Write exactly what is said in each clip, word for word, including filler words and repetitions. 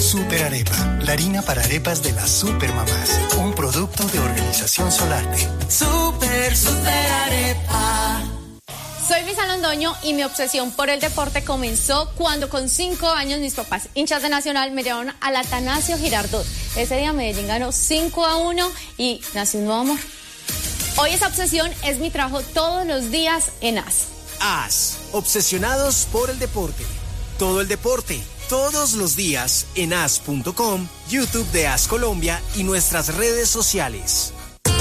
Super Arepa, la harina para arepas de las supermamás. Un producto de Organización Solarte. Super, super arepa. Soy Luisa Londoño y mi obsesión por el deporte comenzó cuando con cinco años mis papás, hinchas de Nacional, me llevaron al Atanasio Girardot. Ese día Medellín ganó cinco a uno y nació un nuevo amor. Hoy esa obsesión es mi trabajo todos los días en A S. A S, obsesionados por el deporte. Todo el deporte, todos los días en A S punto com, YouTube de A S Colombia y nuestras redes sociales.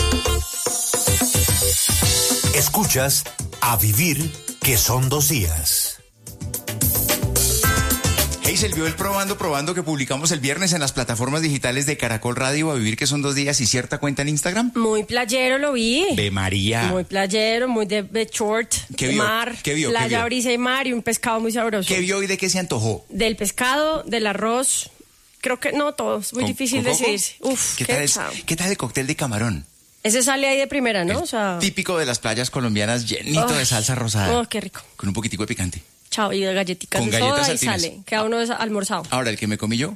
Escuchas A Vivir, que son dos días. Hazel, vio el Probando Probando que publicamos el viernes en las plataformas digitales de Caracol Radio, A Vivir, que son dos días, y cierta cuenta en Instagram. Muy playero lo vi. De María. Muy playero, muy de, de short, ¿Qué vio? mar, ¿Qué vio? playa, ¿Qué vio? brisa y mar y un pescado muy sabroso. ¿Qué vio y de qué se antojó? Del pescado, del arroz, creo que no todo, es muy ¿Con- difícil con coco? decidirse. Uf, ¿Qué, qué, tal es- chao. ¿Qué tal el cóctel de camarón? Ese sale ahí de primera, ¿no? El O sea, típico de las playas colombianas, llenito oh, de salsa rosada. Oh, qué rico. Con un poquitico de picante. Chao, y de galletitas Con de galletas soda y saltinas. sale. Cada uno es almorzado. Ahora, el que me comí yo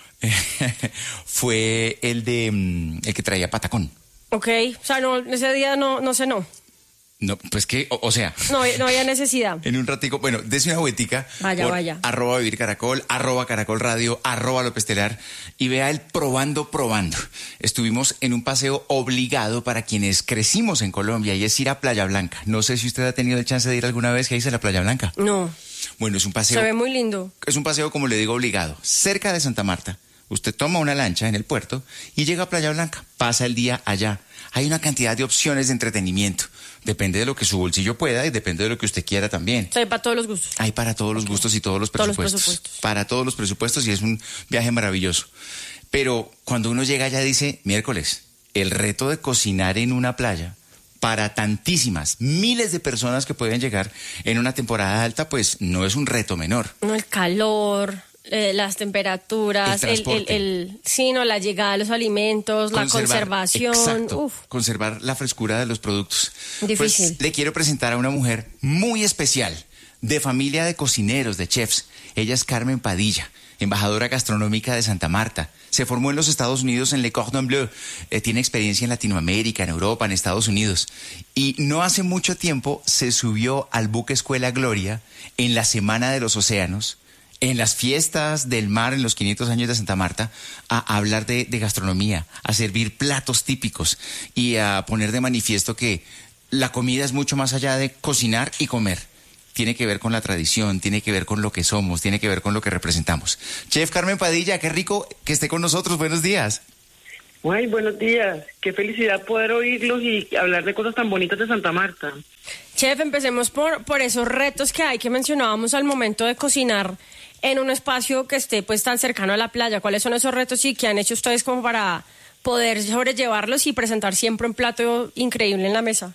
fue el de mm, el que traía patacón. Ok, o sea, no, ese día no, no cenó. No, pues que, o, o sea, No, no había necesidad. en un ratico, bueno, dese una vueltica Vaya, por vaya. arroba Vivir Caracol, arroba Caracol Radio, arroba López Telar, y vea el Probando Probando. Estuvimos en un paseo obligado para quienes crecimos en Colombia, y es ir a Playa Blanca. No sé si usted ha tenido el chance de ir alguna vez que hice la Playa Blanca. No, Bueno, es un paseo. se ve muy lindo. Es un paseo, como le digo, obligado. Cerca de Santa Marta, usted toma una lancha en el puerto y llega a Playa Blanca. Pasa el día allá. Hay una cantidad de opciones de entretenimiento. Depende de lo que su bolsillo pueda y depende de lo que usted quiera también. O sea, para todos los gustos. Hay para todos los gustos y todos los Todos los presupuestos. presupuestos. Para todos los presupuestos, y es un viaje maravilloso. Pero cuando uno llega allá dice, miércoles, el reto de cocinar en una playa para tantísimas, miles de personas que pueden llegar en una temporada alta, pues no es un reto menor. No, el calor, eh, las temperaturas, El el, el, transporte. el, sí, no, la llegada de los alimentos, la Conservar- conservación. Exacto, Uf, conservar la frescura de los productos. Difícil. Pues le quiero presentar a una mujer muy especial, de familia de cocineros, de chefs. Ella es Carmen Padilla, embajadora gastronómica de Santa Marta. Se formó en los Estados Unidos en Le Cordon Bleu. Eh, tiene experiencia en Latinoamérica, en Europa, en Estados Unidos. Y no hace mucho tiempo se subió al buque Escuela Gloria en la Semana de los Océanos, en las fiestas del mar en los quinientos años de Santa Marta, a hablar de, de gastronomía, a servir platos típicos y a poner de manifiesto que la comida es mucho más allá de cocinar y comer. Tiene que ver con la tradición, tiene que ver con lo que somos, tiene que ver con lo que representamos. Chef Carmen Padilla, qué rico que esté con nosotros. Buenos días. Ay, buenos días. Qué felicidad poder oírlos y hablar de cosas tan bonitas de Santa Marta. Chef, empecemos por, por esos retos que hay que mencionábamos al momento de cocinar en un espacio que esté pues tan cercano a la playa. ¿Cuáles son esos retos y qué han hecho ustedes como para poder sobrellevarlos y presentar siempre un plato increíble en la mesa?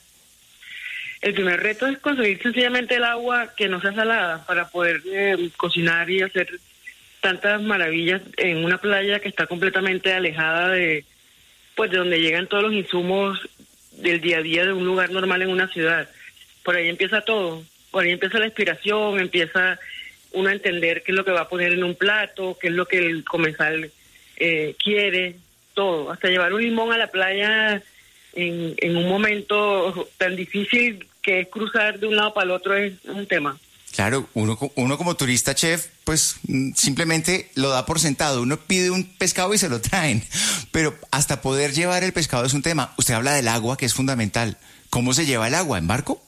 El primer reto es conseguir sencillamente el agua que no sea salada para poder eh, cocinar y hacer tantas maravillas en una playa que está completamente alejada de, pues, de donde llegan todos los insumos del día a día de un lugar normal en una ciudad. Por ahí empieza todo, por ahí empieza la inspiración, empieza uno a entender qué es lo que va a poner en un plato, qué es lo que el comensal eh, quiere, todo, hasta llevar un limón a la playa en, en un momento tan difícil que es cruzar de un lado para el otro es un tema. Claro, uno, uno como turista, chef, pues mm, simplemente lo da por sentado. Uno pide un pescado y se lo traen. Pero hasta poder llevar el pescado es un tema. Usted habla del agua, que es fundamental. ¿Cómo se lleva el agua? ¿En barco?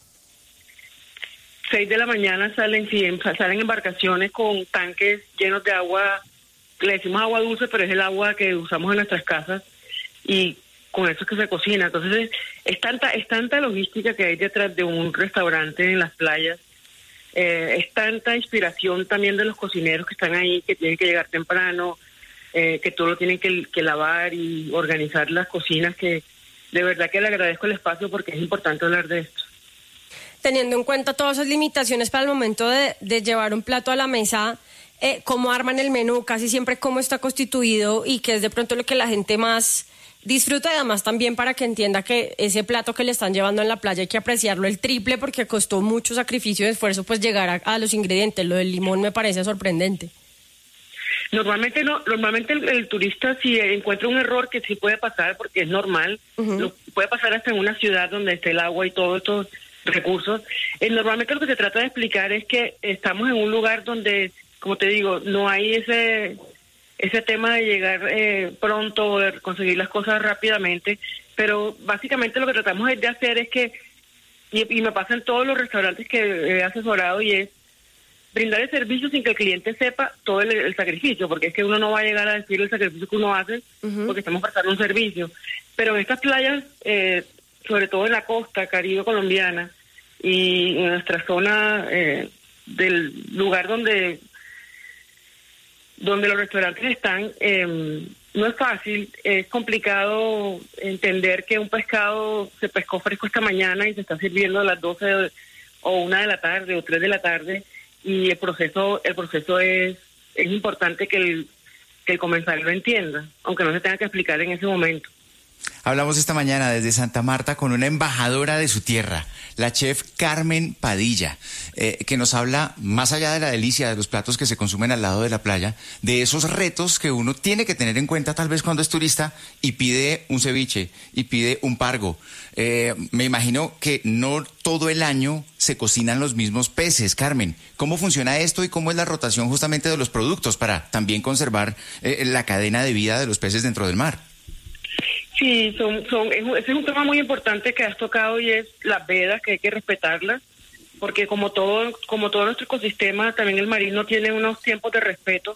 Seis de la mañana salen, sí, salen embarcaciones con tanques llenos de agua. Le decimos agua dulce, pero es el agua que usamos en nuestras casas. Y con eso es que se cocina. Entonces, es tanta, es tanta logística que hay detrás de un restaurante en las playas. Eh, es tanta inspiración también de los cocineros que están ahí, que tienen que llegar temprano, eh, que todo lo tienen que, que lavar y organizar las cocinas, que de verdad que le agradezco el espacio porque es importante hablar de esto. Teniendo en cuenta todas esas limitaciones para el momento de, de llevar un plato a la mesa, eh, ¿cómo arman el menú? Casi siempre cómo está constituido y qué es de pronto lo que la gente más disfruta, y además también para que entienda que ese plato que le están llevando en la playa hay que apreciarlo el triple porque costó mucho sacrificio y esfuerzo pues llegar a, a los ingredientes. Lo del limón me parece sorprendente. Normalmente no, normalmente el, el turista si encuentra un error, que sí puede pasar porque es normal, uh-huh. lo, puede pasar hasta en una ciudad donde esté el agua y todos estos recursos. Eh, normalmente lo que se trata de explicar es que estamos en un lugar donde, como te digo, no hay ese ese tema de llegar eh, pronto, de conseguir las cosas rápidamente, pero básicamente lo que tratamos de hacer es que, y, y me pasa en todos los restaurantes que he asesorado, y es brindar el servicio sin que el cliente sepa todo el, el sacrificio, porque es que uno no va a llegar a decir el sacrificio que uno hace, uh-huh. porque estamos prestando un servicio. Pero en estas playas, eh, sobre todo en la costa caribe colombiana y en nuestra zona eh, del lugar donde donde los restaurantes están, eh, no es fácil, es complicado entender que un pescado se pescó fresco esta mañana y se está sirviendo a las doce de, o una de la tarde o tres de la tarde, y el proceso el proceso es es importante que el que el comensal lo entienda, aunque no se tenga que explicar en ese momento. Hablamos esta mañana desde Santa Marta con una embajadora de su tierra, la chef Carmen Padilla, eh, que nos habla, más allá de la delicia de los platos que se consumen al lado de la playa, de esos retos que uno tiene que tener en cuenta tal vez cuando es turista y pide un ceviche y pide un pargo. Eh, me imagino que no todo el año se cocinan los mismos peces. Carmen, ¿cómo funciona esto y cómo es la rotación justamente de los productos para también conservar eh, la cadena de vida de los peces dentro del mar? Sí, son, son, es, ese es un tema muy importante que has tocado, y es las vedas, que hay que respetarlas, porque como todo, como todo nuestro ecosistema, también el marino tiene unos tiempos de respeto,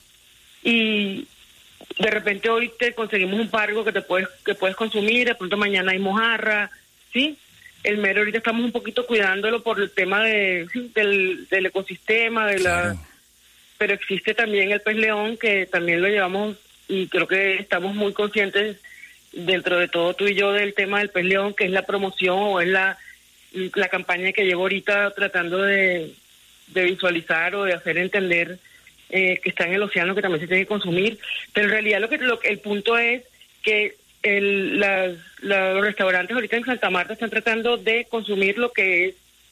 y de repente hoy te conseguimos un pargo que te puedes, que puedes consumir, de pronto mañana hay mojarra, ¿sí? El mero ahorita estamos un poquito cuidándolo por el tema de, ¿sí? del, del ecosistema, de la, claro. Pero existe también el pez león, que también lo llevamos, y creo que estamos muy conscientes dentro de todo, tú y yo, del tema del pez león, que es la promoción o es la la campaña que llevo ahorita tratando de, de visualizar o de hacer entender eh, que está en el océano, que también se tiene que consumir. Pero en realidad lo que lo, el punto es que el, las, la, los restaurantes ahorita en Santa Marta están tratando de consumir lo que es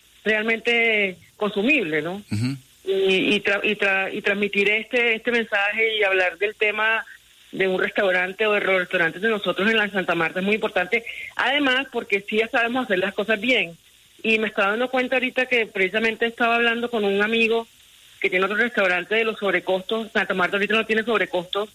realmente consumible, ¿no? Uh-huh. Y, y, tra, y, tra, y transmitir este este mensaje y hablar del tema de un restaurante o de los restaurantes de nosotros en la Santa Marta es muy importante, además porque sí ya sabemos hacer las cosas bien, y me estaba dando cuenta ahorita que precisamente estaba hablando con un amigo que tiene otro restaurante de los sobrecostos. Santa Marta ahorita no tiene sobrecostos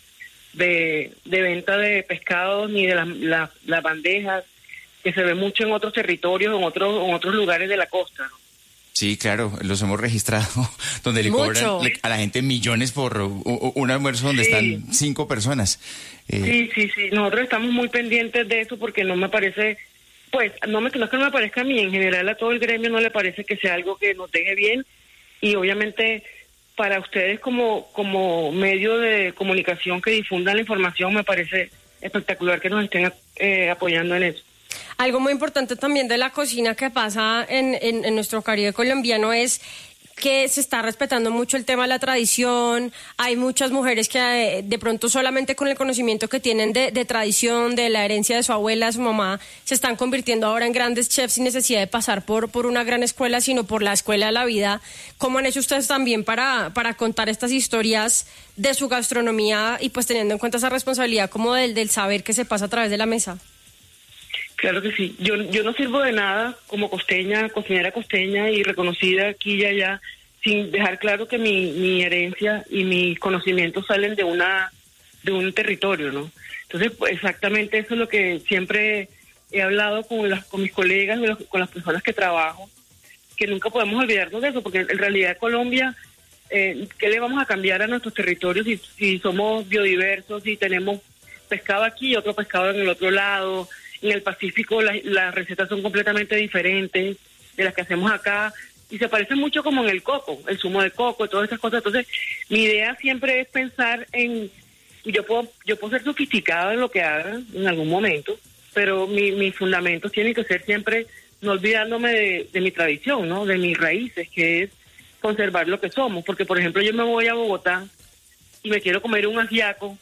de, de venta de pescados ni de las la, la bandejas, que se ve mucho en otros territorios, en otros, en otros lugares de la costa, ¿no? Sí, claro, los hemos registrado, donde le Mucho. cobran a la gente millones por un almuerzo donde sí. están cinco personas. Eh... Sí, sí, sí, nosotros estamos muy pendientes de eso, porque no me parece, pues, no, me, no es que no me parezca a mí, en general a todo el gremio no le parece que sea algo que nos deje bien, y obviamente para ustedes como, como medio de comunicación que difundan la información, me parece espectacular que nos estén eh, apoyando en eso. Algo muy importante también de la cocina que pasa en, en, en nuestro Caribe colombiano es que se está respetando mucho el tema de la tradición. Hay muchas mujeres que de pronto solamente con el conocimiento que tienen de, de tradición, de la herencia de su abuela, de su mamá, se están convirtiendo ahora en grandes chefs sin necesidad de pasar por, por una gran escuela, sino por la escuela de la vida. ¿Cómo han hecho ustedes también para, para contar estas historias de su gastronomía y pues teniendo en cuenta esa responsabilidad como del, del saber que se pasa a través de la mesa? Claro que sí. Yo yo no sirvo de nada como costeña, cocinera costeña y reconocida aquí y allá, sin dejar claro que mi, mi herencia y mis conocimientos salen de una de un territorio, ¿no? Entonces, pues, exactamente eso es lo que siempre he hablado con las con mis colegas, con las personas que trabajo, que nunca podemos olvidarnos de eso, porque en realidad Colombia, eh, ¿qué le vamos a cambiar a nuestros territorios si, si somos biodiversos, si tenemos pescado aquí y otro pescado en el otro lado? En el Pacífico las la recetas son completamente diferentes de las que hacemos acá, y se parecen mucho como en el coco, el zumo de coco y todas esas cosas. Entonces, mi idea siempre es pensar en, yo puedo yo puedo ser sofisticada en lo que haga en algún momento, pero mi, mis fundamentos tienen que ser siempre no olvidándome de, de mi tradición, ¿no? De mis raíces, que es conservar lo que somos. Porque, por ejemplo, yo me voy a Bogotá y me quiero comer un ajiaco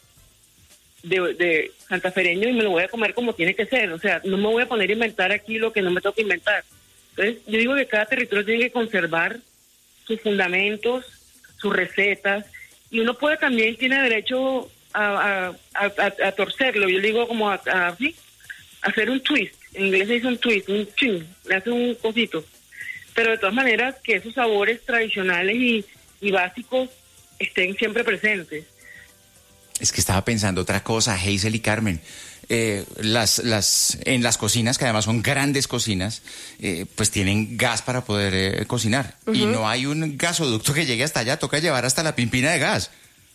De, de santafereño y me lo voy a comer como tiene que ser, o sea, no me voy a poner a inventar aquí lo que no me toca inventar. Entonces, yo digo que cada territorio tiene que conservar sus fundamentos, sus recetas, y uno puede también, tiene derecho a, a, a, a torcerlo, yo digo como a, a, ¿sí? a hacer un twist, en inglés se dice un twist, un chin, le hace un cosito, pero de todas maneras que esos sabores tradicionales y, y básicos estén siempre presentes. Es que estaba pensando otra cosa, Hazel y Carmen. Eh, las, las, en las cocinas, que además son grandes cocinas, eh, pues tienen gas para poder eh, cocinar. Uh-huh. Y no hay un gasoducto que llegue hasta allá, toca llevar hasta la pimpina de gas.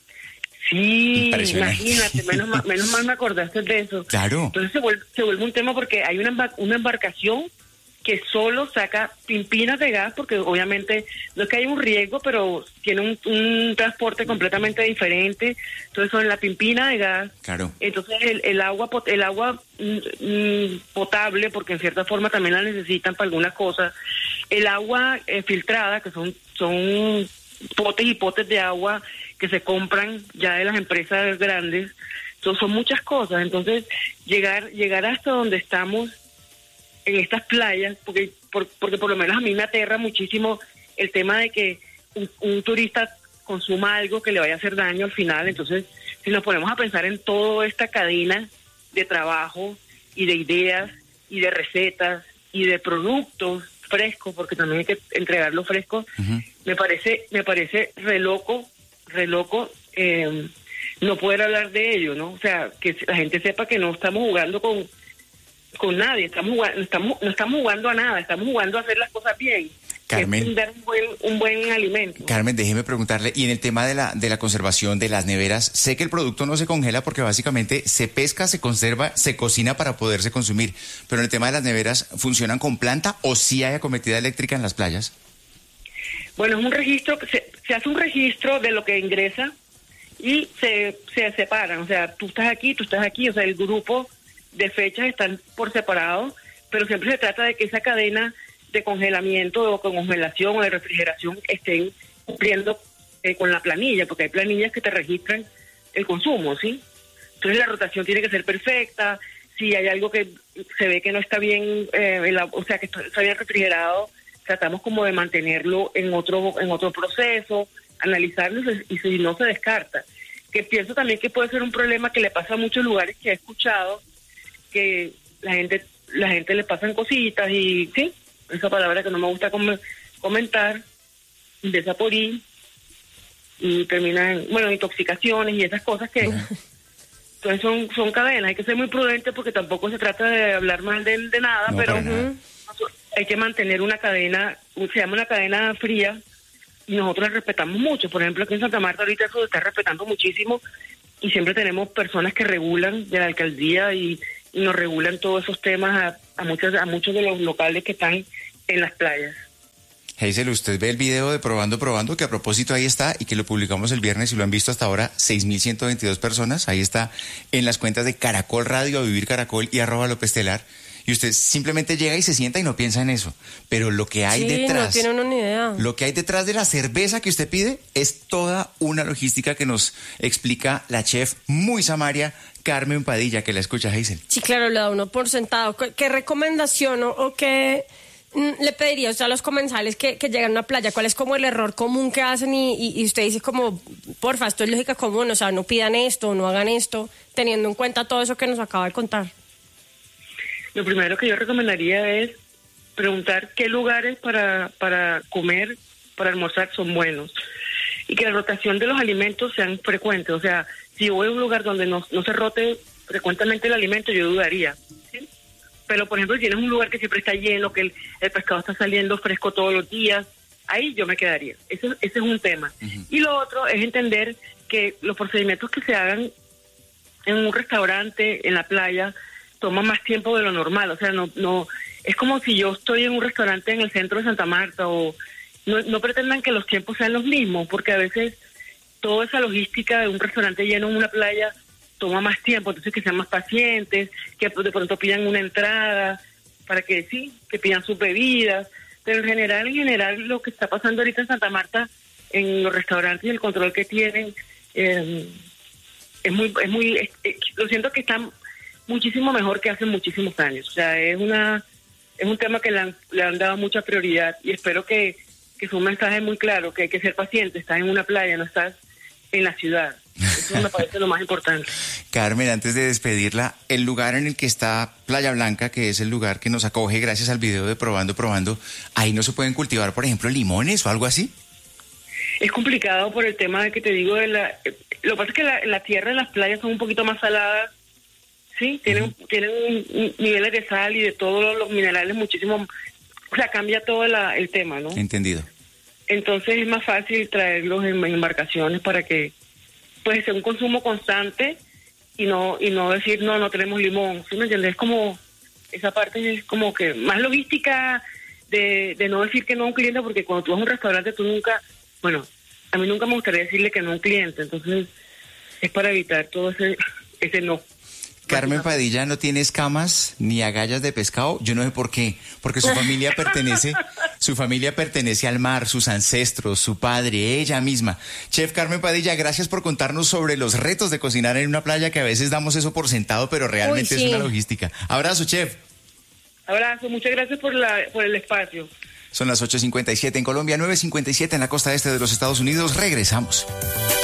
Sí, imagínate, menos mal, menos mal me acordaste de eso. Claro. Entonces se vuelve, se vuelve un tema porque hay una, embar- una embarcación que solo saca pimpinas de gas, porque obviamente no es que hay un riesgo, pero tiene un, un transporte completamente diferente. Entonces son la pimpina de gas. Claro. Entonces el, el agua el agua mm, potable, porque en cierta forma también la necesitan para algunas cosas. El agua eh, filtrada, que son son potes y potes de agua que se compran ya de las empresas grandes. Entonces son muchas cosas. Entonces llegar llegar hasta donde estamos en estas playas, porque por, porque por lo menos a mí me aterra muchísimo el tema de que un, un turista consuma algo que le vaya a hacer daño al final. Entonces, si nos ponemos a pensar en toda esta cadena de trabajo y de ideas y de recetas y de productos frescos, porque también hay que entregarlo fresco, uh-huh. me parece me parece re loco, re loco eh, no poder hablar de ello, ¿no? O sea, que la gente sepa que no estamos jugando con con nadie, estamos jugando, estamos, no estamos jugando a nada, estamos jugando a hacer las cosas bien. Carmen, es dar un buen, un buen alimento. Carmen, déjeme preguntarle, y en el tema de la, de la conservación de las neveras, sé que el producto no se congela porque básicamente se pesca, se conserva, se cocina para poderse consumir, pero en el tema de las neveras, ¿funcionan con planta o sí hay acometida eléctrica en las playas? Bueno, es un registro, se, se hace un registro de lo que ingresa y se, se separan, o sea, tú estás aquí, tú estás aquí, o sea, el grupo de fechas están por separado, pero siempre se trata de que esa cadena de congelamiento o congelación o de refrigeración estén cumpliendo eh, con la planilla, porque hay planillas que te registran el consumo, ¿sí? Entonces la rotación tiene que ser perfecta, si hay algo que se ve que no está bien, eh, el, o sea, que está bien refrigerado, tratamos como de mantenerlo en otro en otro proceso, analizarlo y si no se descarta. Que pienso también que puede ser un problema que le pasa a muchos lugares que he escuchado, que la gente la gente le pasan cositas y sí, esa palabra que no me gusta com- comentar, empieza por I y termina en, bueno, intoxicaciones y esas cosas que entonces son son cadenas, hay que ser muy prudente porque tampoco se trata de hablar mal de, de nada, no, pero nada. Hay que mantener una cadena, se llama una cadena fría y nosotros la respetamos mucho. Por ejemplo, aquí en Santa Marta ahorita eso se está respetando muchísimo y siempre tenemos personas que regulan de la alcaldía y y nos regulan todos esos temas a, a muchos a muchos de los locales que están en las playas. Hazel, usted ve el video de Probando Probando, que a propósito ahí está y que lo publicamos el viernes y lo han visto hasta ahora seis mil ciento veintidós personas. Ahí está en las cuentas de Caracol Radio, A Vivir Caracol y arroba López Telar. Y usted simplemente llega y se sienta y no piensa en eso. Pero lo que hay sí, detrás... no tiene uno ni idea. Lo que hay detrás de la cerveza que usted pide es toda una logística que nos explica la chef muy samaria, Carmen Padilla, que la escucha, Hazel. Sí, claro, le da uno por sentado. ¿Qué, qué recomendación o, o qué mm, le pediría usted a los comensales que, que llegan a una playa? ¿Cuál es como el error común que hacen? Y, y, y usted dice como, porfa, esto es lógica común, o sea, no pidan esto, no hagan esto, teniendo en cuenta todo eso que nos acaba de contar. Lo primero que yo recomendaría es preguntar qué lugares para, para comer, para almorzar son buenos. Y que la rotación de los alimentos sean frecuentes. O sea, si voy a un lugar donde no, no se rote frecuentemente el alimento, yo dudaría, ¿sí? Pero, por ejemplo, si tienes un lugar que siempre está lleno, que el, el pescado está saliendo fresco todos los días, ahí yo me quedaría. Ese, ese es un tema. Uh-huh. Y lo otro es entender que los procedimientos que se hagan en un restaurante, en la playa, toma más tiempo de lo normal, o sea, no no es como si yo estoy en un restaurante en el centro de Santa Marta o no, no pretendan que los tiempos sean los mismos, porque a veces toda esa logística de un restaurante lleno en una playa toma más tiempo, entonces que sean más pacientes, que de pronto pidan una entrada para que sí, que pidan sus bebidas, pero en general, en general lo que está pasando ahorita en Santa Marta en los restaurantes y el control que tienen eh, es muy, es muy, es, es, lo siento que están muchísimo mejor que hace muchísimos años. O sea, es una es un tema que le han, le han dado mucha prioridad y espero que, que es un mensaje muy claro, que hay que ser paciente. Estás en una playa, no estás en la ciudad. Eso me parece lo más importante. Carmen, antes de despedirla, el lugar en el que está Playa Blanca, que es el lugar que nos acoge gracias al video de Probando, Probando, ¿ahí no se pueden cultivar, por ejemplo, limones o algo así? Es complicado por el tema de que te digo, de la, lo que pasa es que la, la tierra de las playas son un poquito más saladas, ¿sí? Tienen, uh-huh. tienen niveles de sal y de todos los minerales muchísimo, o sea, cambia todo la, el tema, ¿no? Entendido. Entonces es más fácil traerlos en, en embarcaciones para que pues sea un consumo constante y no y no decir no no tenemos limón, ¿sí me entiendes? Es como esa parte es como que más logística de, de no decir que no a un cliente, porque cuando tú vas a un restaurante tú nunca, bueno, a mí nunca me gustaría decirle que no a un cliente, entonces es para evitar todo ese ese no. Carmen Padilla no tiene escamas ni agallas de pescado, yo no sé por qué, porque su familia pertenece, su familia pertenece al mar, sus ancestros, su padre, ella misma. Chef Carmen Padilla, gracias por contarnos sobre los retos de cocinar en una playa, que a veces damos eso por sentado, pero realmente Uy, sí. es una logística. Abrazo, chef. Abrazo, muchas gracias por la por el espacio. Son las ocho cincuenta y siete en Colombia, nueve cincuenta y siete en la costa este de los Estados Unidos. Regresamos.